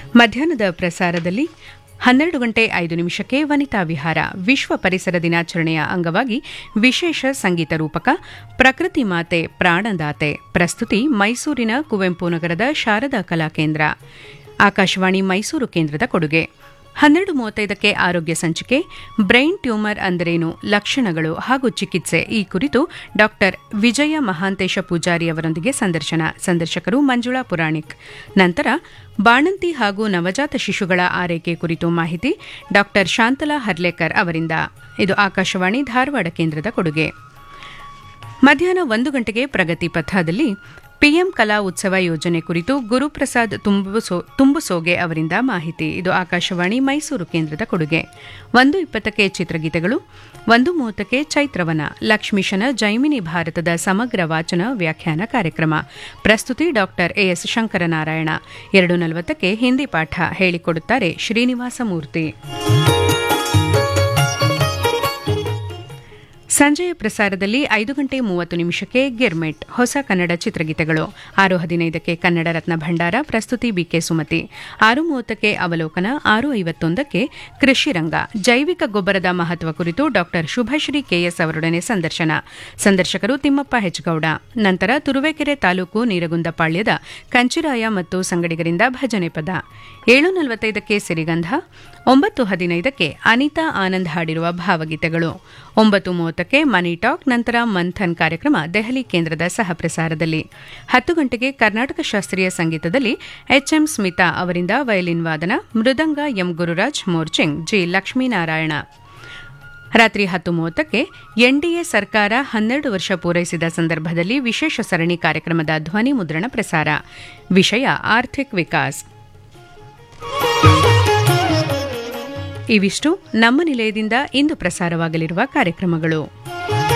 ಮಧ್ಯಾಹ್ನದ ಪ್ರಸಾರದಲ್ಲಿ 12:05 ವನಿತಾ ವಿಹಾರ ವಿಶ್ವ ಪರಿಸರ ದಿನಾಚರಣೆಯ ಅಂಗವಾಗಿ ವಿಶೇಷ ಸಂಗೀತ ರೂಪಕ ಪ್ರಕೃತಿ ಮಾತೆ ಪ್ರಾಣದಾತೆ ಪ್ರಸ್ತುತಿ ಮೈಸೂರಿನ ಕುವೆಂಪು ನಗರದ ಶಾರದಾ ಕಲಾಕೇಂದ್ರ ಆಕಾಶವಾಣಿ ಮೈಸೂರು ಕೇಂದ್ರದ ಕೊಡುಗೆ 12:35 ಆರೋಗ್ಯ ಸಂಚಿಕೆ ಬ್ರೈನ್ ಟ್ಯೂಮರ್ ಅಂದರೇನು ಲಕ್ಷಣಗಳು ಹಾಗೂ ಚಿಕಿತ್ಸೆ ಈ ಕುರಿತು ಡಾಕ್ಟರ್ ವಿಜಯ ಮಹಾಂತೇಶ ಪೂಜಾರಿ ಅವರೊಂದಿಗೆ ಸಂದರ್ಶಕರು ಮಂಜುಳಾ ಪುರಾಣಿಕ್. ನಂತರ ಬಾಣಂತಿ ಹಾಗೂ ನವಜಾತ ಶಿಶುಗಳ ಆರೈಕೆ ಕುರಿತು ಮಾಹಿತಿ ಡಾಕ್ಟರ್ ಶಾಂತಲಾ ಹರ್ಲೇಕರ್ ಅವರಿಂದ. ಇದು ಆಕಾಶವಾಣಿ ಧಾರವಾಡ ಕೇಂದ್ರದ ಕೊಡುಗೆ. ಮಧ್ಯಾಹ್ನ 1 ಗಂಟೆಗೆ ಪ್ರಗತಿ ಪಥದಲ್ಲಿ ಪಿಎಂ ಕಲಾ ಉತ್ಸವ ಯೋಜನೆ ಕುರಿತು ಗುರುಪ್ರಸಾದ್ ತುಂಬುಸೋಗೆ ಅವರಿಂದ ಮಾಹಿತಿ. ಇದು ಆಕಾಶವಾಣಿ ಮೈಸೂರು ಕೇಂದ್ರದ ಕೊಡುಗೆ. 1:20 ಚಿತ್ರಗೀತೆಗಳು, 1:30 ಚೈತ್ರವನ ಲಕ್ಷ್ಮೀಶನ ಜೈಮಿನಿ ಭಾರತದ ಸಮಗ್ರ ವಾಚನ ವ್ಯಾಖ್ಯಾನ ಕಾರ್ಯಕ್ರಮ. ಪ್ರಸ್ತುತಿ ಡಾಕ್ಟರ್ ಎಎಸ್ ಶಂಕರನಾರಾಯಣ. 2:40 ಹಿಂದಿ ಪಾಠ ಹೇಳಿಕೊಡುತ್ತಾರೆ ಶ್ರೀನಿವಾಸ ಮೂರ್ತಿ. ಸಂಜೆಯ ಪ್ರಸಾರದಲ್ಲಿ 5:30 ಗಿರ್ಮೆಟ್ ಹೊಸ ಕನ್ನಡ ಚಿತ್ರಗೀತೆಗಳು. 6:15 ಕನ್ನಡ ರತ್ನ ಭಂಡಾರ ಪ್ರಸ್ತುತಿ ಬಿಕೆ ಸುಮತಿ. 6:30 ಅವಲೋಕನ. 6:51 ಕೃಷಿ ರಂಗ ಜೈವಿಕ ಗೊಬ್ಬರದ ಮಹತ್ವ ಕುರಿತು ಡಾಕ್ಟರ್ ಶುಭಶ್ರೀ ಕೆಎಸ್ ಅವರೊಡನೆ ಸಂದರ್ಶಕರು ತಿಮ್ಮಪ್ಪ ಹೆಚ್ಗೌಡ. ನಂತರ ತುರುವೇಕೆರೆ ತಾಲೂಕು ನೀರಗುಂದಪಾಳ್ಯದ ಕಂಚಿರಾಯ ಮತ್ತು ಸಂಗಡಿಗರಿಂದ ಭಜನೆ ಪದ. 7:45 ಸಿರಿಗಂಧ. 9:15 ಅನಿತಾ ಆನಂದ್ ಹಾಡಿರುವ ಭಾವಗೀತೆಗಳು. 9:30 ಮನಿ ಟಾಕ್. ನಂತರ ಮಂಥನ್ ಕಾರ್ಯಕ್ರಮ ದೆಹಲಿ ಕೇಂದ್ರದ ಸಹ ಪ್ರಸಾರದಲ್ಲಿ. 10 ಗಂಟೆಗೆ ಕರ್ನಾಟಕ ಶಾಸ್ತ್ರೀಯ ಸಂಗೀತದಲ್ಲಿ ಎಚ್ಎಂ ಸ್ಮಿತಾ ಅವರಿಂದ ವಯಲಿನ್ ವಾದನ, ಮೃದಂಗ ಎಂ ಗುರುರಾಜ್, ಮೋರ್ಚಿಂಗ್ ಜಿ ಲಕ್ಷ್ಮೀನಾರಾಯಣ. ರಾತ್ರಿ 10:30 ಎನ್ಡಿಎ ಸರ್ಕಾರ 12 ವರ್ಷ ಪೂರೈಸಿದ ಸಂದರ್ಭದಲ್ಲಿ ವಿಶೇಷ ಸರಣಿ ಕಾರ್ಯಕ್ರಮದ ಧ್ವನಿ ಮುದ್ರಣ ಪ್ರಸಾರ. ವಿಷಯ ಆರ್ಥಿಕ್ ವಿಕಾಸ್. ಇವಿಷ್ಟು ನಮ್ಮ ನಿಲಯದಿಂದ ಇಂದು ಪ್ರಸಾರವಾಗಲಿರುವ ಕಾರ್ಯಕ್ರಮಗಳು.